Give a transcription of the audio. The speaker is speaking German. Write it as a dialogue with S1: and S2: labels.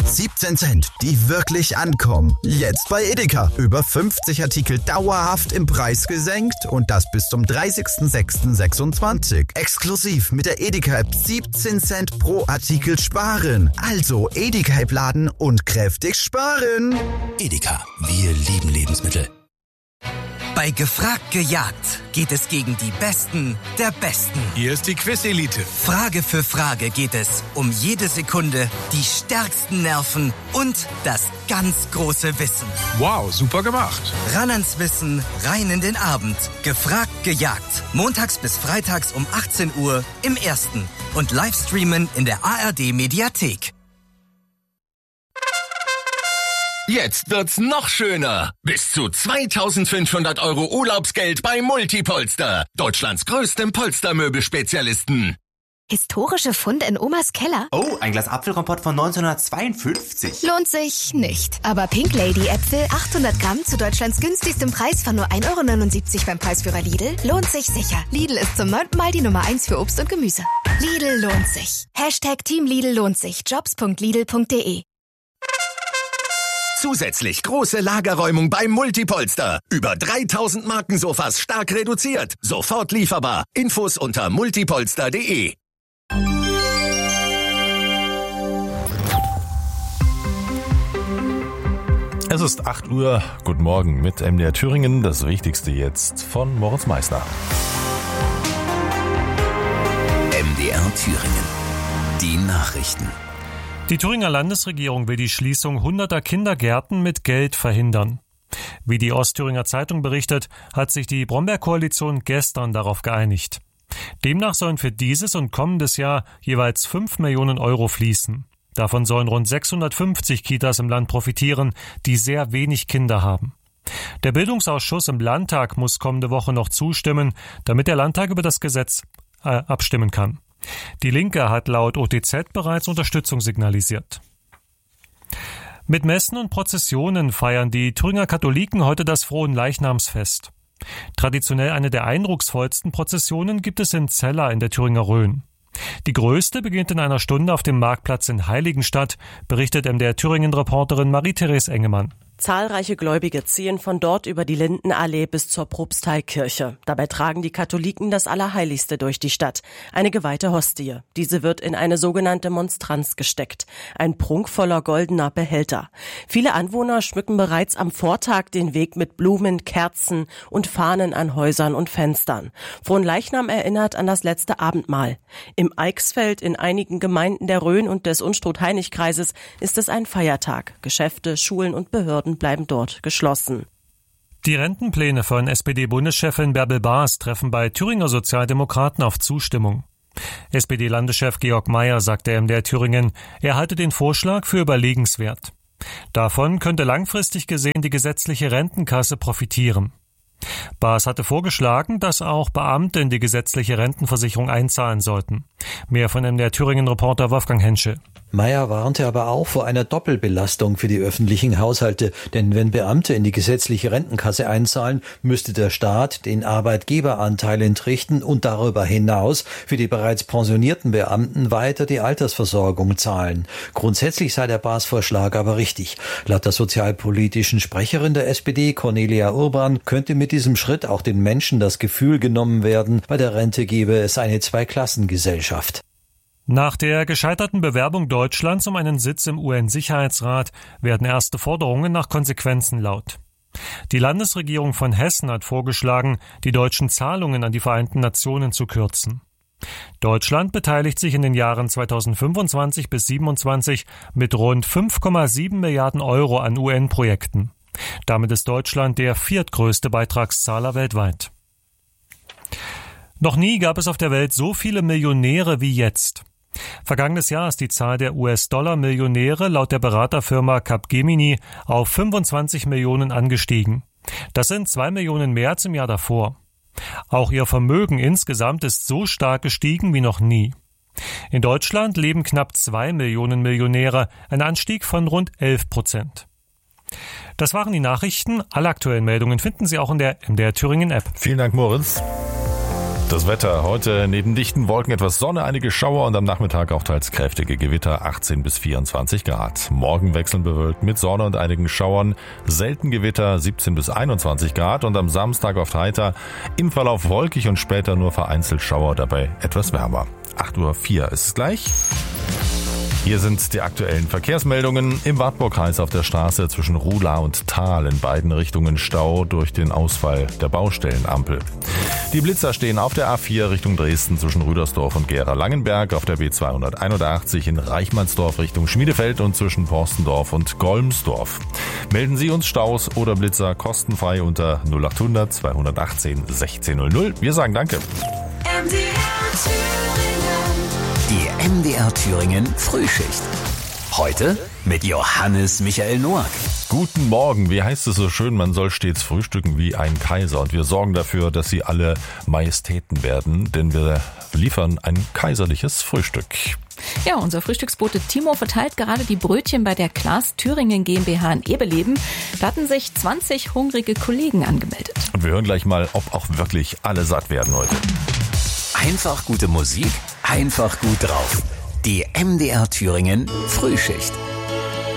S1: 17 Cent, die wirklich ankommen. Jetzt bei Edeka. Über 50 Artikel dauerhaft im Preis gesenkt und das bis zum 30.06.26. Exklusiv mit der Edeka-App 17 Cent pro Artikel sparen. Also Edeka-App laden und kräftig sparen.
S2: Edeka, wir lieben Lebensmittel.
S3: Bei Gefragt gejagt geht es gegen die Besten der Besten.
S4: Hier ist die Quiz-Elite.
S3: Frage für Frage geht es um jede Sekunde, die stärksten Nerven und das ganz große Wissen.
S4: Wow, super gemacht.
S3: Ran ans Wissen, rein in den Abend. Gefragt gejagt. Montags bis freitags um 18 Uhr im Ersten. Und Livestreamen in der ARD-Mediathek.
S5: Jetzt wird's noch schöner. Bis zu 2.500 € Urlaubsgeld bei Multipolster. Deutschlands größtem Polstermöbelspezialisten.
S6: Historische Funde in Omas Keller?
S7: Oh, ein Glas Apfelkompott von 1952.
S6: Lohnt sich nicht. Aber Pink Lady Äpfel, 800 Gramm zu Deutschlands günstigstem Preis von nur 1,79 € beim Preisführer Lidl, lohnt sich sicher. Lidl ist zum 9. Mal die Nummer 1 für Obst und Gemüse. Lidl lohnt sich. #Team Lidl lohnt sich. Jobs.lidl.de.
S5: Zusätzlich große Lagerräumung beim Multipolster. Über 3.000 Markensofas stark reduziert. Sofort lieferbar. Infos unter multipolster.de.
S8: Es ist 8 Uhr. Guten Morgen mit MDR Thüringen. Das Wichtigste jetzt von Moritz Meissner.
S2: MDR Thüringen. Die Nachrichten.
S9: Die Thüringer Landesregierung will die Schließung hunderter Kindergärten mit Geld verhindern. Wie die Ostthüringer Zeitung berichtet, hat sich die Brombeer-Koalition gestern darauf geeinigt. Demnach sollen für dieses und kommendes Jahr jeweils 5 Millionen € fließen. Davon sollen rund 650 Kitas im Land profitieren, die sehr wenig Kinder haben. Der Bildungsausschuss im Landtag muss kommende Woche noch zustimmen, damit der Landtag über das Gesetz abstimmen kann. Die Linke hat laut OTZ bereits Unterstützung signalisiert. Mit Messen und Prozessionen feiern die Thüringer Katholiken heute das Fronleichnamsfest. Traditionell eine der eindrucksvollsten Prozessionen gibt es in Zella in der Thüringer Rhön. Die größte beginnt in einer Stunde auf dem Marktplatz in Heiligenstadt, berichtet MDR Thüringen-Reporterin Marie-Therese Engemann.
S10: Zahlreiche Gläubige ziehen von dort über die Lindenallee bis zur Propsteikirche. Dabei tragen die Katholiken das Allerheiligste durch die Stadt, eine geweihte Hostie. Diese wird in eine sogenannte Monstranz gesteckt, ein prunkvoller goldener Behälter. Viele Anwohner schmücken bereits am Vortag den Weg mit Blumen, Kerzen und Fahnen an Häusern und Fenstern. Fronleichnam erinnert an das letzte Abendmahl. Im Eichsfeld, in einigen Gemeinden der Rhön und des Unstrut-Hainich-Kreises ist es ein Feiertag. Geschäfte, Schulen und Behörden bleiben dort geschlossen.
S9: Die Rentenpläne von SPD-Bundeschefin Bärbel Baas treffen bei Thüringer Sozialdemokraten auf Zustimmung. SPD-Landeschef Georg Mayer sagte MDR Thüringen, er halte den Vorschlag für überlegenswert. Davon könnte langfristig gesehen die gesetzliche Rentenkasse profitieren. Baas hatte vorgeschlagen, dass auch Beamte in die gesetzliche Rentenversicherung einzahlen sollten. Mehr von MDR Thüringen-Reporter Wolfgang Henschel.
S11: Mayer warnte aber auch vor einer Doppelbelastung für die öffentlichen Haushalte, denn wenn Beamte in die gesetzliche Rentenkasse einzahlen, müsste der Staat den Arbeitgeberanteil entrichten und darüber hinaus für die bereits pensionierten Beamten weiter die Altersversorgung zahlen. Grundsätzlich sei der Baas-Vorschlag aber richtig. Laut der sozialpolitischen Sprecherin der SPD, Cornelia Urban, könnte mit diesem Schritt auch den Menschen das Gefühl genommen werden, bei der Rente gebe es eine Zweiklassengesellschaft.
S9: Nach der gescheiterten Bewerbung Deutschlands um einen Sitz im UN-Sicherheitsrat werden erste Forderungen nach Konsequenzen laut. Die Landesregierung von Hessen hat vorgeschlagen, die deutschen Zahlungen an die Vereinten Nationen zu kürzen. Deutschland beteiligt sich in den Jahren 2025 bis 2027 mit rund 5,7 Milliarden € an UN-Projekten. Damit ist Deutschland der viertgrößte Beitragszahler weltweit. Noch nie gab es auf der Welt so viele Millionäre wie jetzt. Vergangenes Jahr ist die Zahl der US-Dollar-Millionäre laut der Beraterfirma Capgemini auf 25 Millionen angestiegen. Das sind 2 Millionen mehr als im Jahr davor. Auch ihr Vermögen insgesamt ist so stark gestiegen wie noch nie. In Deutschland leben knapp 2 Millionen Millionäre, ein Anstieg von rund 11%. Das waren die Nachrichten. Alle aktuellen Meldungen finden Sie auch in der MDR Thüringen App.
S8: Vielen Dank, Moritz. Das Wetter heute neben dichten Wolken etwas Sonne, einige Schauer und am Nachmittag auch teils kräftige Gewitter, 18 bis 24 Grad. Morgen wechselnd bewölkt mit Sonne und einigen Schauern, selten Gewitter, 17 bis 21 Grad und am Samstag oft heiter, im Verlauf wolkig und später nur vereinzelt Schauer, dabei etwas wärmer. 8:04 Uhr ist es gleich. Hier sind die aktuellen Verkehrsmeldungen. Im Wartburgkreis auf der Straße zwischen Ruhla und Thal in beiden Richtungen Stau durch den Ausfall der Baustellenampel. Die Blitzer stehen auf der A4 Richtung Dresden zwischen Rüdersdorf und Gera-Langenberg, auf der B281 in Reichmannsdorf Richtung Schmiedefeld und zwischen Porstendorf und Golmsdorf. Melden Sie uns Staus oder Blitzer kostenfrei unter 0800 218 1600. Wir sagen Danke.
S2: Die MDR Thüringen Frühschicht. Heute mit Johannes Michael Noack.
S8: Guten Morgen, wie heißt es so schön, man soll stets frühstücken wie ein Kaiser und wir sorgen dafür, dass Sie alle Majestäten werden, denn wir liefern ein kaiserliches Frühstück.
S12: Ja, unser Frühstücksbote Timo verteilt gerade die Brötchen bei der Klaas Thüringen GmbH in Eberleben. Da hatten sich 20 hungrige Kollegen angemeldet.
S8: Und wir hören gleich mal, ob auch wirklich alle satt werden heute.
S2: Einfach gute Musik, einfach gut drauf. Die MDR Thüringen Frühschicht.